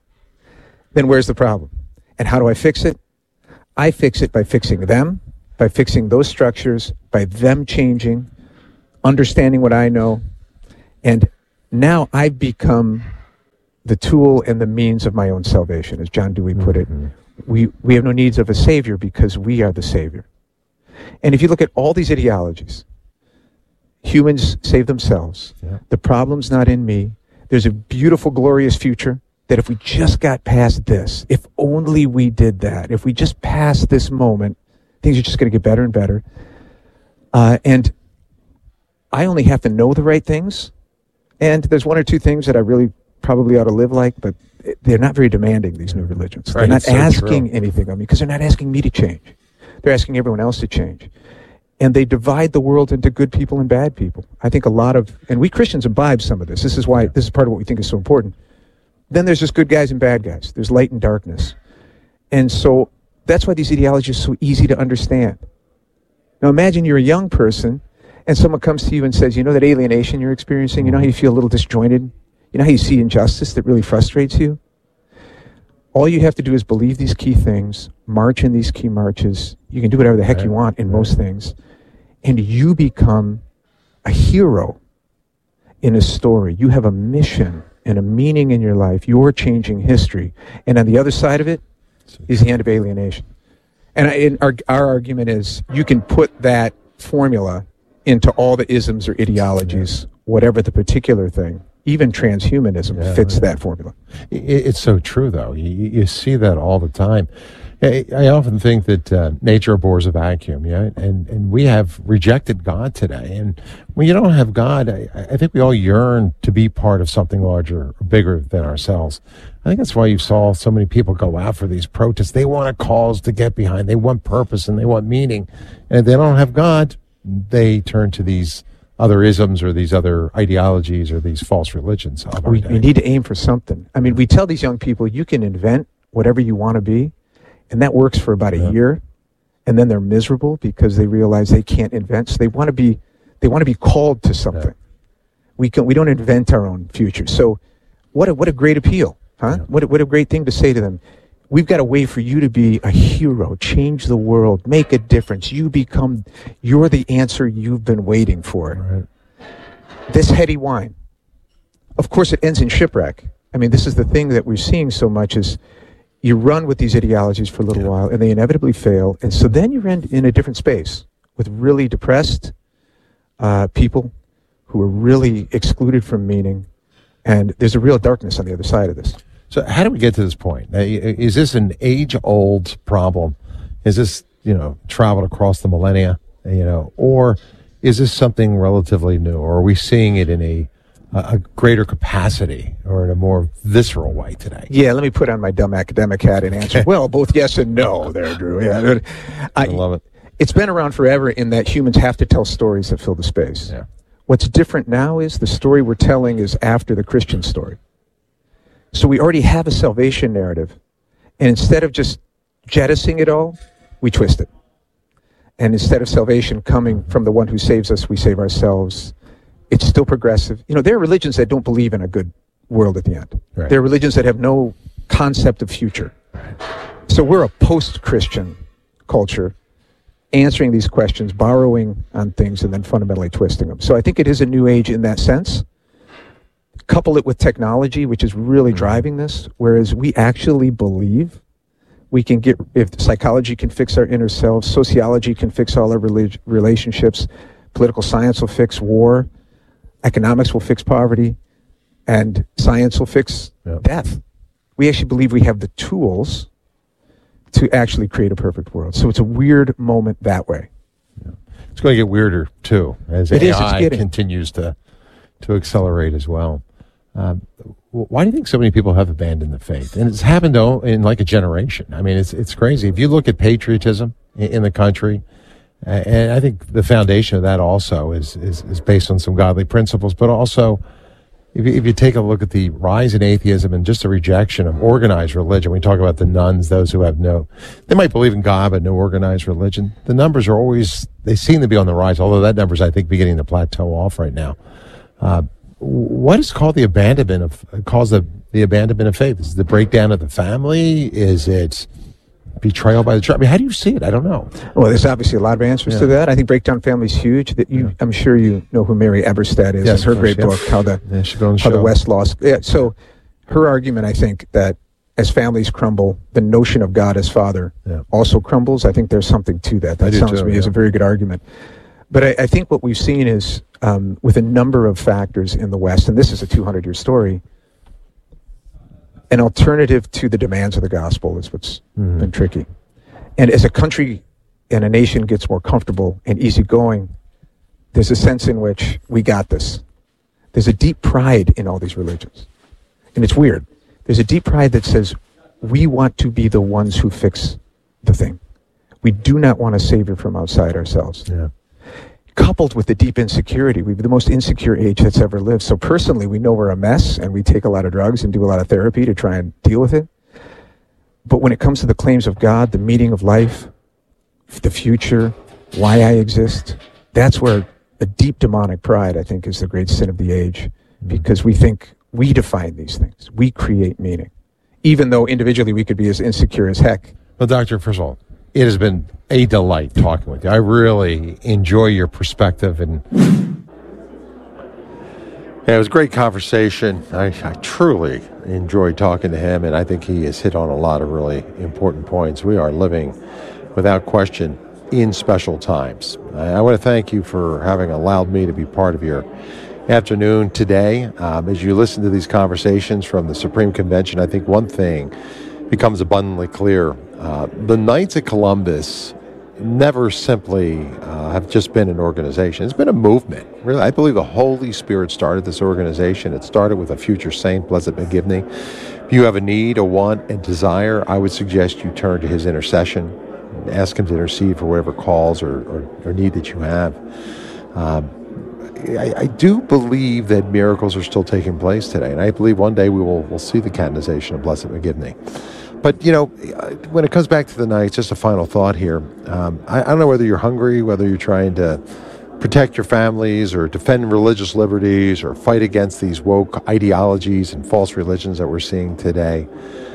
then where's the problem? And how do I fix it? I fix it by fixing them, by fixing those structures, by them changing, understanding what I know. And now I've become the tool and the means of my own salvation, as John Dewey put it. Mm-hmm. We, we have no needs of a savior because we are the savior. And if you look at all these ideologies, humans save themselves. Yeah. The problem's not in me. There's a beautiful, glorious future that if we just got past this, if only we did that, if we just passed this moment, things are just going to get better and better. Uh, and I only have to know the right things. And there's one or two things that I really probably ought to live like, but they're not very demanding, these new religions. Right, they're not so asking true. anything of me because they're not asking me to change. They're asking everyone else to change. And they divide the world into good people and bad people. I think a lot of, and we Christians imbibe some of this. This is why, this is part of what we think is so important. Then there's just good guys and bad guys. There's light and darkness. And so that's why these ideologies are so easy to understand. Now imagine you're a young person and someone comes to you and says, you know that alienation you're experiencing? You know how you feel a little disjointed? You know how you see injustice that really frustrates you? All you have to do is believe these key things, march in these key marches. You can do whatever the heck right. you want in right. most things. And you become a hero in a story. You have a mission and a meaning in your life. You're changing history. And on the other side of it is the end of alienation. And, I, and our, our argument is you can put that formula into all the isms or ideologies, whatever the particular thing. Even transhumanism yeah, fits right. that formula. It's so true, though. You, you see that all the time. I, I often think that uh, nature abhors a vacuum, yeah, and and we have rejected God today. And when you don't have God, I, I think we all yearn to be part of something larger, or bigger than ourselves. I think that's why you saw so many people go out for these protests. They want a cause to get behind. They want purpose and they want meaning. And if they don't have God, they turn to these other isms or these other ideologies or these false religions. We, we need to aim for something. I mean, we tell these young people, you can invent whatever you want to be, and that works for about a yeah. year, and then they're miserable because they realize they can't invent. So they want to be, they want to be called to something. Yeah. We can, we don't invent our own future. So, what a what a great appeal, huh? Yeah. What a, what a great thing to say to them. We've got a way for you to be a hero, change the world, make a difference. You become, you're the answer you've been waiting for. Right. This heady wine, of course, it ends in shipwreck. I mean, this is the thing that we're seeing so much is you run with these ideologies for a little yeah. while and they inevitably fail. And so then you're in, in a different space with really depressed uh, people who are really excluded from meaning. And there's a real darkness on the other side of this. So how do we get to this point? Is this an age-old problem? Is this, you know, traveled across the millennia, you know, or is this something relatively new? Or are we seeing it in a a greater capacity or in a more visceral way today? Yeah, let me put on my dumb academic hat and answer, well, both yes and no there, Drew. Yeah, I, I love it. It's been around forever in that humans have to tell stories that fill the space. Yeah. What's different now is the story we're telling is after the Christian story. So we already have a salvation narrative. And instead of just jettisoning it all, we twist it. And instead of salvation coming from the one who saves us, we save ourselves. It's still progressive. You know, there are religions that don't believe in a good world at the end. Right. There are religions that have no concept of future. Right. So we're a post-Christian culture answering these questions, borrowing on things, and then fundamentally twisting them. So I think it is a new age in that sense. Couple it with technology, which is really driving this, whereas we actually believe we can get, if psychology can fix our inner selves, sociology can fix all our relig- relationships, political science will fix war, economics will fix poverty, and science will fix yep. death. We actually believe we have the tools to actually create a perfect world. So it's a weird moment that way. Yeah. It's going to get weirder, too, as it A I is, continues to, to accelerate as well. Um, why do you think so many people have abandoned the faith? And it's happened though in like a generation. I mean, it's it's crazy. If you look at patriotism in, in the country, uh, and I think the foundation of that also is, is, is based on some godly principles, but also if you, if you take a look at the rise in atheism and just the rejection of organized religion, we talk about the nuns, those who have no, they might believe in God, but no organized religion. The numbers are always, they seem to be on the rise, although that number's, I think, beginning to plateau off right now. Uh, what is called the abandonment of caused the, the abandonment of faith? Is it the breakdown of the family? Is it betrayal by the church? I mean, how do you see it? I don't know. Well, there's obviously a lot of answers Yeah. to that. I think breakdown family is huge. That you, I'm sure you know who Mary Eberstadt is. Yes, and her of great course, book, yeah. How the Yeah, she on the How the show. West Lost. Yeah. So, her argument, I think, that as families crumble, the notion of God as Father Yeah. also crumbles. I think there's something to that. I That do sounds too, to me as yeah. a very good argument. But I, I think what we've seen is, um, with a number of factors in the West, and this is a two hundred year story, an alternative to the demands of the gospel is what's Mhm. been tricky. And as a country and a nation gets more comfortable and easygoing, there's a sense in which we got this. There's a deep pride in all these religions. And it's weird. There's a deep pride that says, we want to be the ones who fix the thing. We do not want a savior from outside ourselves. Yeah. Coupled with the deep insecurity, we're the most insecure age that's ever lived. So personally, we know we're a mess, and we take a lot of drugs and do a lot of therapy to try and deal with it. But when it comes to the claims of God, the meaning of life, the future, why I exist, that's where a deep demonic pride, I think, is the great sin of the age, because we think we define these things. We create meaning, even though individually we could be as insecure as heck. Well, Doctor, first of all, it has been a delight talking with you. I really enjoy your perspective, and yeah, it was a great conversation. I, I truly enjoyed talking to him, and I think he has hit on a lot of really important points. We are living, without question, in special times. I, I want to thank you for having allowed me to be part of your afternoon today. Um, as you listen to these conversations from the Supreme Convention, I think one thing becomes abundantly clear. Uh, the Knights of Columbus never simply uh, have just been an organization. It's been a movement. Really, I believe the Holy Spirit started this organization. It started with a future saint, Blessed McGivney. If you have a need, a want, and desire, I would suggest you turn to his intercession and ask him to intercede for whatever calls or, or, or need that you have. Um, I, I do believe that miracles are still taking place today, and I believe one day we will we'll see the canonization of Blessed McGivney. But, you know, when it comes back to the Knights, just a final thought here. Um, I, I don't know whether you're hungry, whether you're trying to protect your families or defend religious liberties or fight against these woke ideologies and false religions that we're seeing today.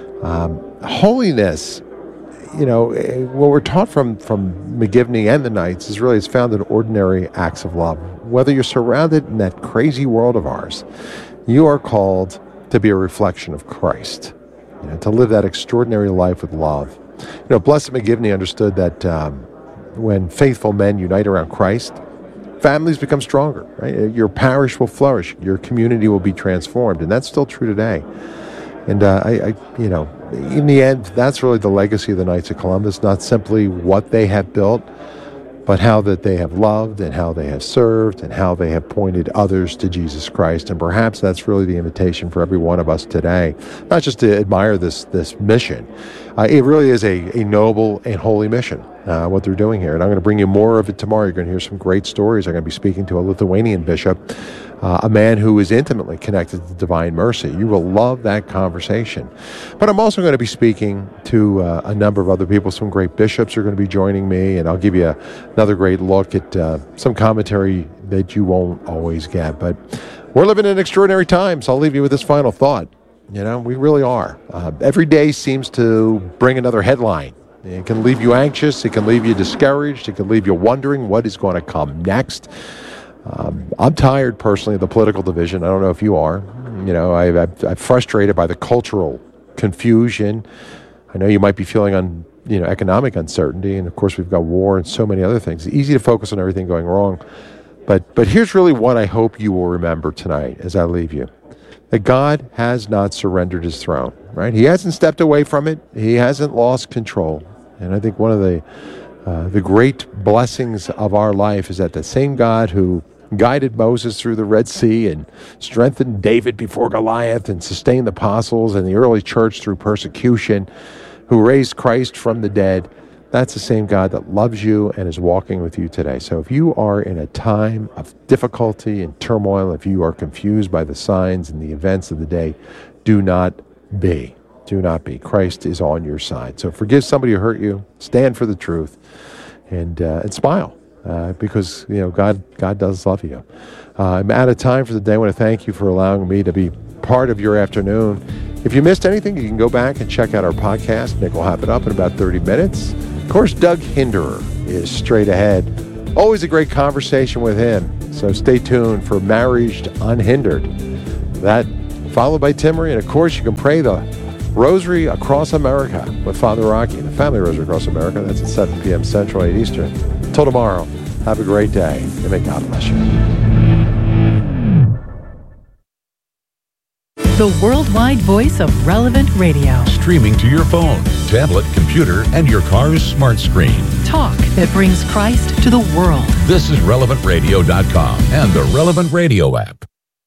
Um, holiness, you know, what we're taught from, from McGivney and the Knights is really it's found in ordinary acts of love. Whether you're surrounded in that crazy world of ours, you are called to be a reflection of Christ. You know, to live that extraordinary life with love. You know, Blessed McGivney understood that um, when faithful men unite around Christ, families become stronger, right? Your parish will flourish. Your community will be transformed. And that's still true today. And, uh, I, I, you know, in the end, that's really the legacy of the Knights of Columbus, not simply what they have built, but how that they have loved and how they have served and how they have pointed others to Jesus Christ. And perhaps that's really the invitation for every one of us today, not just to admire this this mission. Uh, it really is a, a noble and holy mission, uh, what they're doing here. And I'm going to bring you more of it tomorrow. You're going to hear some great stories. I'm going to be speaking to a Lithuanian bishop, uh, a man who is intimately connected to divine mercy. You will love that conversation. But I'm also going to be speaking to uh, a number of other people. Some great bishops are going to be joining me, and I'll give you a, another great look at uh, some commentary that you won't always get. But we're living in extraordinary times. I'll leave you with this final thought. You know, we really are. Uh, every day seems to bring another headline. It can leave you anxious. It can leave you discouraged. It can leave you wondering what is going to come next. Um, I'm tired, personally, of the political division. I don't know if you are. You know, I, I, I'm frustrated by the cultural confusion. I know you might be feeling on, you know, economic uncertainty, and of course we've got war and so many other things. It's easy to focus on everything going wrong. But, but here's really what I hope you will remember tonight as I leave you. That God has not surrendered his throne, right? He hasn't stepped away from it. He hasn't lost control. And I think one of the uh, the great blessings of our life is that the same God who guided Moses through the Red Sea and strengthened David before Goliath and sustained the apostles and the early church through persecution, who raised Christ from the dead, that's the same God that loves you and is walking with you today. So if you are in a time of difficulty and turmoil, if you are confused by the signs and the events of the day, do not be. Do not be. Christ is on your side. So forgive somebody who hurt you, stand for the truth, and uh, and smile. uh, because, you know, God, God does love you. Uh, I'm out of time for the day. I want to thank you for allowing me to be part of your afternoon. If you missed anything, you can go back and check out our podcast. Nick will have it up in about thirty minutes. Of course, Doug Hinderer is straight ahead. Always a great conversation with him. So stay tuned for Marriage Unhindered. That followed by Timmery. And of course, you can pray the Rosary Across America with Father Rocky, the Family Rosary Across America. That's at seven p.m. Central, eight Eastern. Till tomorrow, have a great day, and may God bless you. The worldwide voice of Relevant Radio. Streaming to your phone, tablet, computer, and your car's smart screen. Talk that brings Christ to the world. This is relevant radio dot com and the Relevant Radio app.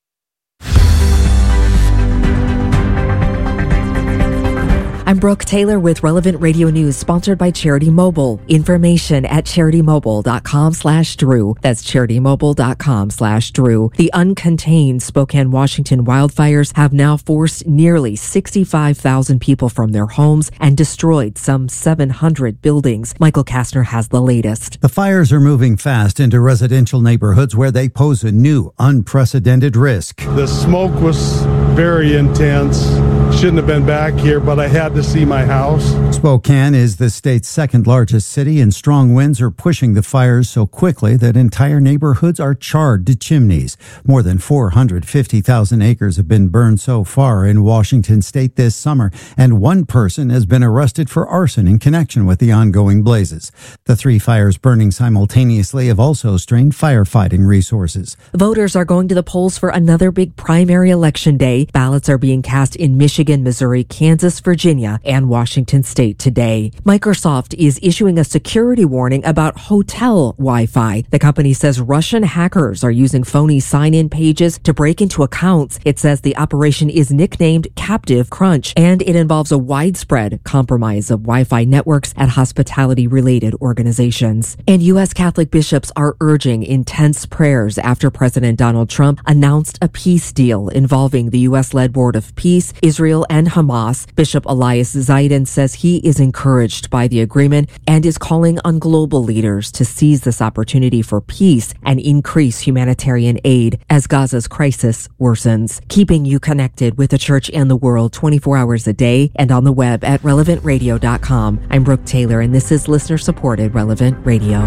I'm Brooke Taylor with Relevant Radio News, sponsored by Charity Mobile. Information at charitymobile.com slash Drew. That's charitymobile.com slash Drew. The uncontained Spokane, Washington wildfires have now forced nearly sixty-five thousand people from their homes and destroyed some seven hundred buildings. Michael Kastner has the latest. The fires are moving fast into residential neighborhoods where they pose a new, unprecedented risk. The smoke was very intense. Shouldn't have been back here, but I had to see my house. Spokane is the state's second largest city, and strong winds are pushing the fires so quickly that entire neighborhoods are charred to chimneys. More than four hundred fifty thousand acres have been burned so far in Washington state this summer, and one person has been arrested for arson in connection with the ongoing blazes. The three fires burning simultaneously have also strained firefighting resources. Voters are going to the polls for another big primary election day. Ballots are being cast in Michigan, Missouri, Kansas, Virginia, and Washington state today. Microsoft is issuing a security warning about hotel Wi-Fi. The company says Russian hackers are using phony sign-in pages to break into accounts. It says the operation is nicknamed Captive Crunch, and it involves a widespread compromise of Wi-Fi networks at hospitality-related organizations. And U S Catholic bishops are urging intense prayers after President Donald Trump announced a peace deal involving the U S-led Board of Peace, Israel, and Hamas. Bishop Elias Zayden says he is encouraged by the agreement and is calling on global leaders to seize this opportunity for peace and increase humanitarian aid as Gaza's crisis worsens. Keeping you connected with the church and the world twenty-four hours a day and on the web at relevant radio dot com. I'm Brooke Taylor, and this is listener-supported Relevant Radio.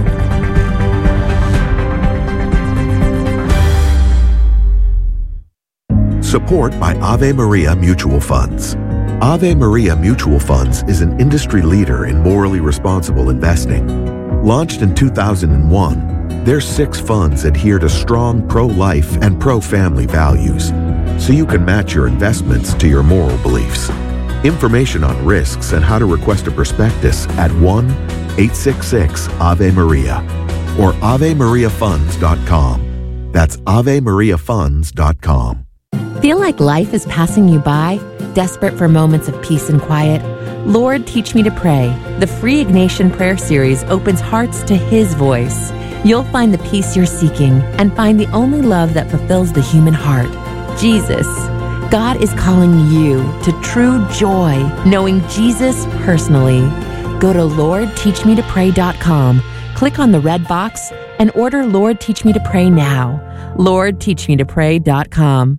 Support by Ave Maria Mutual Funds. Ave Maria Mutual Funds is an industry leader in morally responsible investing. Launched in two thousand one, their six funds adhere to strong pro-life and pro-family values, so you can match your investments to your moral beliefs. Information on risks and how to request a prospectus at one eight six six Ave Maria or ave maria funds dot com. That's ave maria funds dot com. Feel like life is passing you by? Desperate for moments of peace and quiet? Lord, Teach Me to Pray. The free Ignatian Prayer Series opens hearts to His voice. You'll find the peace you're seeking and find the only love that fulfills the human heart, Jesus. God is calling you to true joy, knowing Jesus personally. Go to lord teach me to pray dot com, click on the red box, and order Lord Teach Me to Pray now. lord teach me to pray dot com.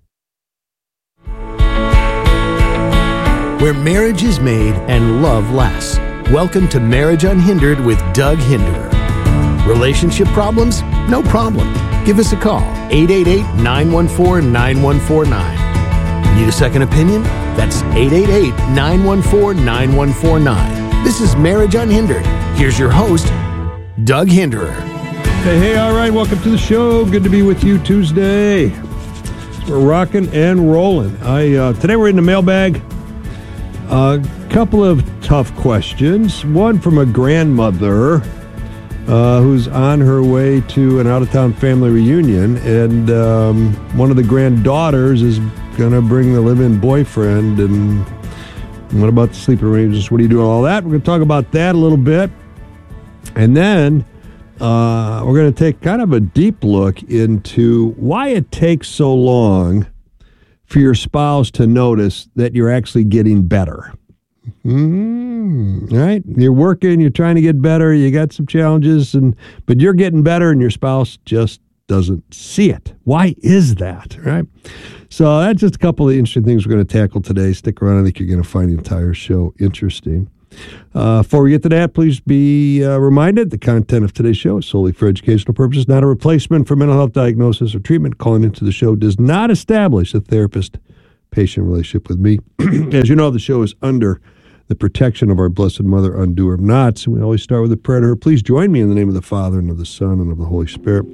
Where marriage is made and love lasts. Welcome to Marriage Unhindered with Doug Hinderer. Relationship problems? No problem. Give us a call, eight eight eight, nine one four, nine one four nine. Need a second opinion? That's eight eight eight, nine one four, nine one four nine. This is Marriage Unhindered. Here's your host, Doug Hinderer. Hey, hey, all right, welcome to the show. Good to be with you Tuesday. We're rocking and rolling. I uh, today we're in the mailbag. A uh, couple of tough questions. One from a grandmother uh, who's on her way to an out-of-town family reunion, and um, one of the granddaughters is going to bring the live-in boyfriend. And what about the sleeping arrangements? What are you doing? All that. We're going to talk about that a little bit. And then uh, we're going to take kind of a deep look into why it takes so long for your spouse to notice that you're actually getting better. Mm, right? You're working, you're trying to get better, you got some challenges, and but you're getting better and your spouse just doesn't see it. Why is that, right? So that's just a couple of interesting things we're going to tackle today. Stick around. I think you're going to find the entire show interesting. Uh, before we get to that, please be uh, reminded the content of today's show is solely for educational purposes, not a replacement for mental health diagnosis or treatment. Calling into the show does not establish a therapist-patient relationship with me. As you know, the show is under the protection of our Blessed Mother, Undoer of Knots. And we always start with a prayer to her. Please join me in the name of the Father, and of the Son, and of the Holy Spirit.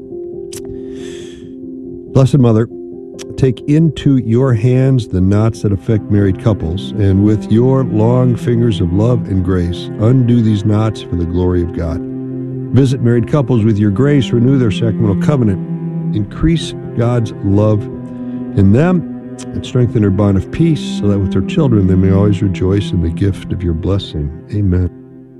Blessed Mother, take into your hands the knots that affect married couples, and with your long fingers of love and grace, undo these knots for the glory of God. Visit married couples with your grace, renew their sacramental covenant, increase God's love in them, and strengthen their bond of peace, so that with their children they may always rejoice in the gift of your blessing. Amen.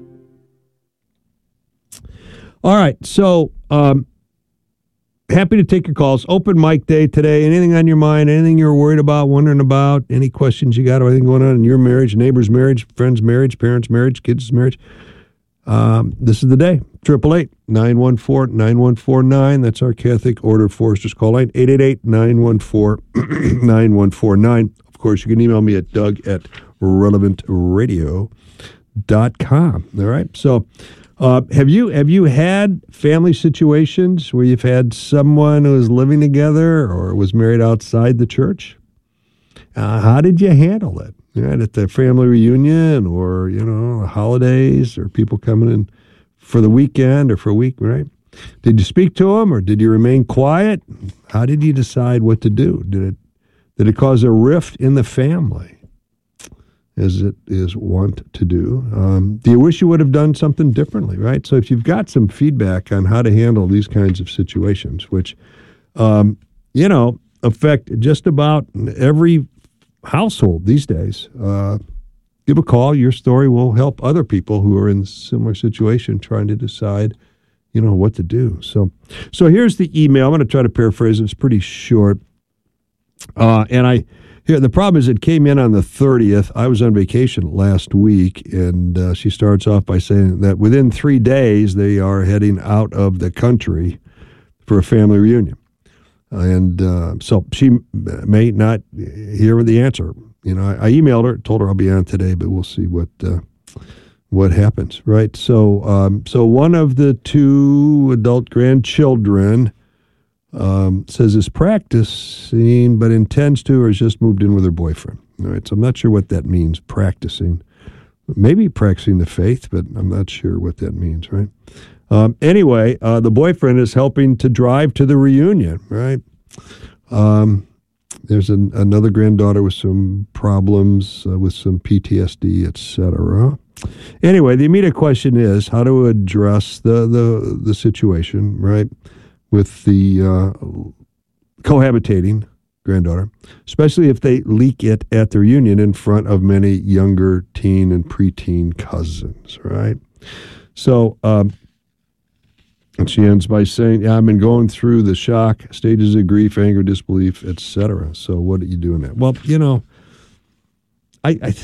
All right, so um, happy to take your calls. Open mic day today. Anything on your mind, anything you're worried about, wondering about, any questions you got, or anything going on in your marriage, neighbor's marriage, friend's marriage, parents' marriage, kids' marriage, um, this is the day. triple eight, nine one four, nine one four nine. That's our Catholic Order of Foresters call line, eight eight eight, nine one four, nine one four nine. Of course, you can email me at doug at relevant radio dot com. All right. So uh, have you have you had family situations where you've had someone who was living together or was married outside the church? Uh, how did you handle it? Right, at the family reunion, or, you know, the holidays, or people coming in for the weekend or for a week, right? Did you speak to them, or did you remain quiet? How did you decide what to do? Did it did it cause a rift in the family, as it is wont to do? Um, do you wish you would have done something differently, right? So if you've got some feedback on how to handle these kinds of situations, which, um, you know, affect just about every household these days, uh, give a call. Your story will help other people who are in a similar situation trying to decide, you know, what to do. So, so here's the email. I'm going to try to paraphrase it. It's pretty short. Uh, and I, here, the problem is it came in on the thirtieth. I was on vacation last week, and uh, she starts off by saying that within three days they are heading out of the country for a family reunion. And uh, so she may not hear the answer. You know, I, I emailed her, told her I'll be on today, but we'll see what uh, what happens, right? So, um, so one of the two adult grandchildren um, says is practicing, but intends to, or has just moved in with her boyfriend. All right, so I'm not sure what that means, practicing. Maybe practicing the faith, but I'm not sure what that means, right? Um, anyway, uh, the boyfriend is helping to drive to the reunion, right? Um, there's an, another granddaughter with some problems, uh, with some P T S D, et cetera. Anyway, the immediate question is how to address the, the, the situation, right, with the uh, cohabitating granddaughter, especially if they leak it at the reunion in front of many younger teen and preteen cousins, right? So, um, and she ends by saying, yeah, I've been going through the shock, stages of grief, anger, disbelief, et cetera. So what do you do in that? Well, you know, I, I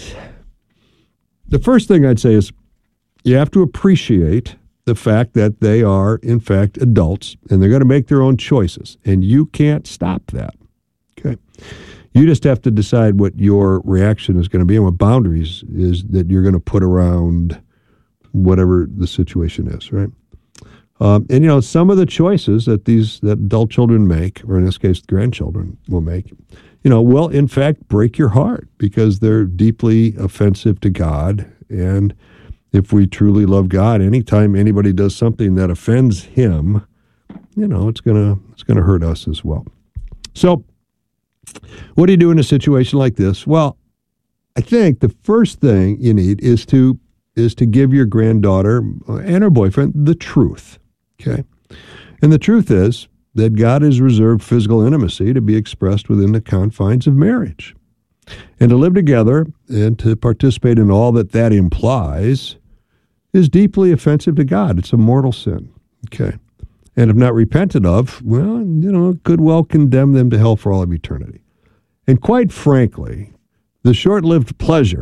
the first thing I'd say is you have to appreciate the fact that they are, in fact, adults, and they're going to make their own choices, and you can't stop that, okay? You just have to decide what your reaction is going to be and what boundaries is that you're going to put around whatever the situation is, right? Um, and, you know, some of the choices that these that adult children make, or in this case, grandchildren will make, you know, will, in fact, break your heart because they're deeply offensive to God. And if we truly love God, anytime anybody does something that offends him, you know, it's gonna it's gonna hurt us as well. So what do you do in a situation like this? Well, I think the first thing you need is to is to give your granddaughter and her boyfriend the truth. Okay. And the truth is that God has reserved physical intimacy to be expressed within the confines of marriage. And to live together and to participate in all that that implies is deeply offensive to God. It's a mortal sin. Okay. And if not repented of, well, you know, it could well condemn them to hell for all of eternity. And quite frankly, the short-lived pleasure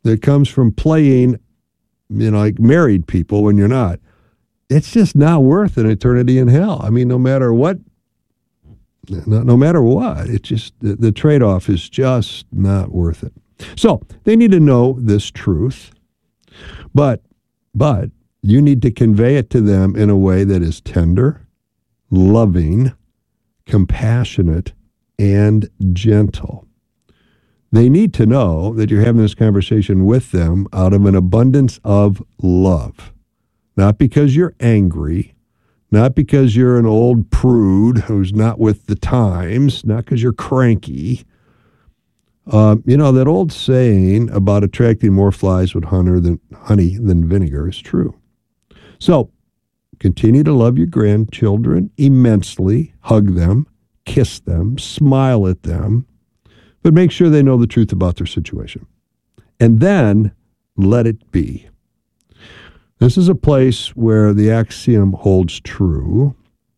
that comes from playing, you know, like married people when you're not, it's just not worth an eternity in hell. I mean, no matter what, no, no matter what, it's just, the, the trade-off is just not worth it. So they need to know this truth, but, but you need to convey it to them in a way that is tender, loving, compassionate, and gentle. They need to know that you're having this conversation with them out of an abundance of love. Not because you're angry, not because you're an old prude who's not with the times, not because you're cranky. Uh, you know, that old saying about attracting more flies with honey than, honey than vinegar is true. So, continue to love your grandchildren immensely, hug them, kiss them, smile at them, but make sure they know the truth about their situation. And then let it be. This is a place where the axiom holds true.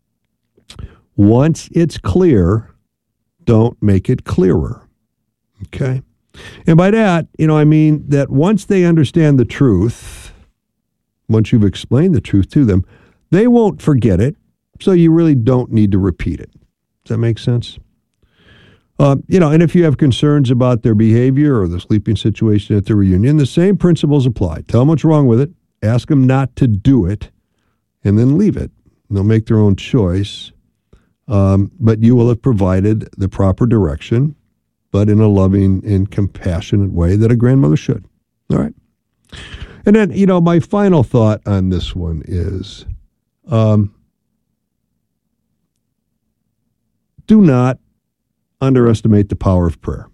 Once it's clear, don't make it clearer. Okay? And by that, you know, I mean that once they understand the truth, once you've explained the truth to them, they won't forget it, so you really don't need to repeat it. Does that make sense? Uh, you know, and if you have concerns about their behavior or the sleeping situation at the reunion, the same principles apply. Tell them what's wrong with it, ask them not to do it, and then leave it. They'll make their own choice, um, but you will have provided the proper direction, but in a loving and compassionate way that a grandmother should. All right? And then, you know, my final thought on this one is, um, do not underestimate the power of prayer.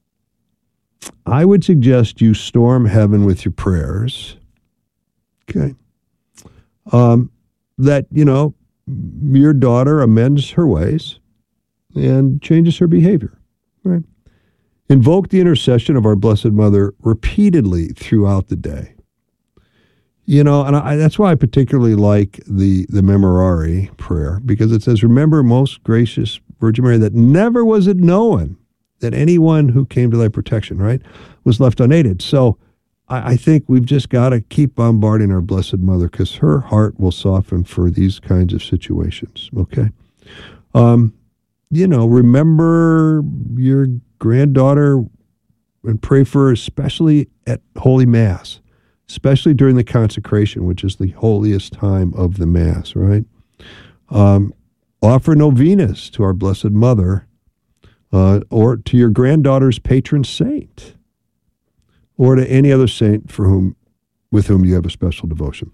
I would suggest you storm heaven with your prayers. Okay. Um, that, you know, your daughter amends her ways and changes her behavior. Right? Invoke the intercession of our Blessed Mother repeatedly throughout the day. You know, and I, that's why I particularly like the, the Memorare prayer, because it says, remember, most gracious Virgin Mary, that never was it known that anyone who came to thy protection, right, was left unaided. So I, I think we've just got to keep bombarding our Blessed Mother, because her heart will soften for these kinds of situations, okay? Um, you know, remember your granddaughter and pray for her, especially at Holy Mass, especially during the consecration, which is the holiest time of the Mass, right? Um, offer novenas to our Blessed Mother, uh, or to your granddaughter's patron saint, or to any other saint for whom, with whom you have a special devotion.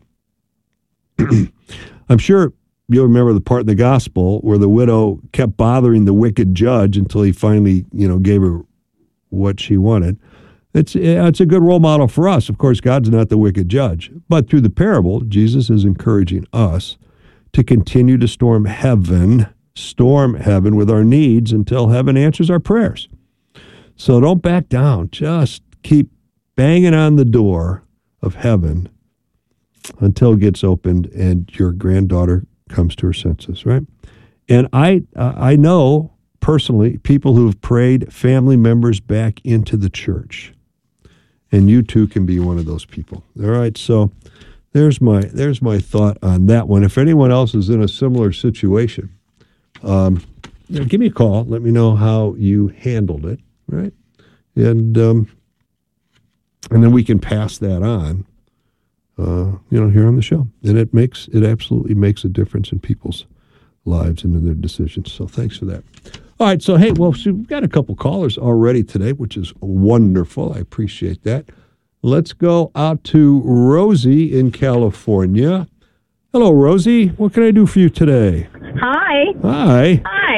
I'm sure you'll remember the part in the gospel where the widow kept bothering the wicked judge until he finally, you know, gave her what she wanted. It's, it's a good role model for us. Of course, God's not the wicked judge. But through the parable, Jesus is encouraging us to continue to storm heaven, storm heaven with our needs until heaven answers our prayers. So don't back down. Just keep banging on the door of heaven until it gets opened and your granddaughter comes to her senses, right? And I, uh, I know personally people who have prayed family members back into the church. And you too can be one of those people. All right, so there's my there's my thought on that one. If anyone else is in a similar situation, um, you know, give me a call. Let me know how you handled it, right? And um, and then we can pass that on, uh, you know, here on the show. And it makes it absolutely makes a difference in people's lives and in their decisions. So thanks for that. All right, so, hey, well, so we've got a couple callers already today, which is wonderful. I appreciate that. Let's go out to Rosie in California. Hello, Rosie. What can I do for you today? Hi. Hi. Hi.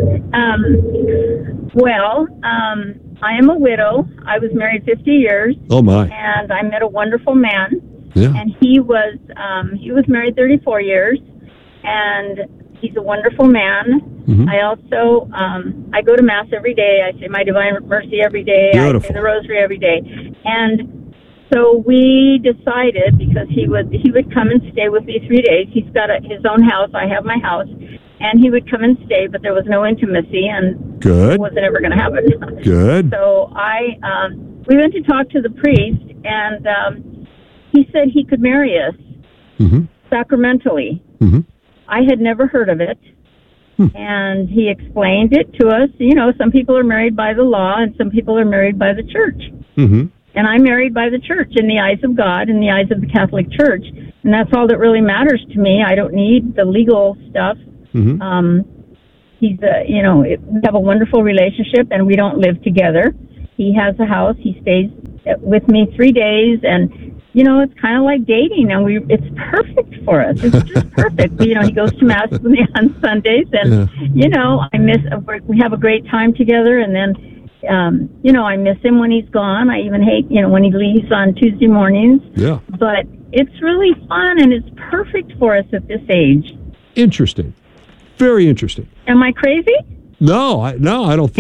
Um, well, um, I am a widow. I was married fifty years. Oh, my. And I met a wonderful man. Yeah. And he was, um, he was married thirty-four years, and he's a wonderful man. Mm-hmm. I also, um, I go to Mass every day. I say my Divine Mercy every day. Beautiful. I say the Rosary every day. And so we decided, because he would he would come and stay with me three days. He's got a, his own house. I have my house. And he would come and stay, but there was no intimacy, and Good. it wasn't ever going to happen. Good. So I um, we went to talk to the priest, and um, he said he could marry us Mm-hmm. sacramentally. Mm-hmm. I had never heard of it. Hmm. And he explained it to us. You know, some people are married by the law and some people are married by the church. Mm-hmm. And I'm married by the church in the eyes of God, in the eyes of the Catholic Church. And that's all that really matters to me. I don't need the legal stuff. Mm-hmm. Um, he's, a, you know, we have a wonderful relationship and we don't live together. He has a house. He stays with me three days and you know, it's kind of like dating, and we it's perfect for us. It's just perfect. You know, he goes to Mass with me on Sundays, and, yeah. you know, I miss, we have a great time together, and then, um, you know, I miss him when he's gone. I even hate, you know, when he leaves on Tuesday mornings. Yeah. But it's really fun, and it's perfect for us at this age. Interesting. Very interesting. Am I crazy? No, I, no, I don't think